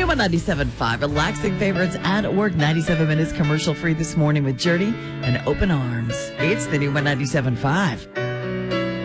new 197.5, relaxing favorites at work. 97 minutes commercial free this morning with Journey and Open Arms. It's the new 197.5.